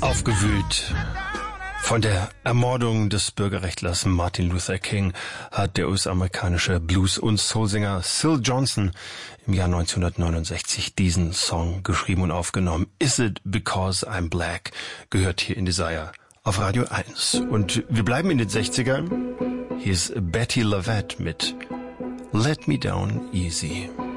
Aufgewühlt von der Ermordung des Bürgerrechtlers Martin Luther King hat der US-amerikanische Blues- und Soulsänger Syl Johnson im Jahr 1969 diesen Song geschrieben und aufgenommen. Is It Because I'm Black gehört hier in Desire auf Radio 1. Und wir bleiben in den 60ern. Hier ist Betty Lavette mit Let Me Down Easy.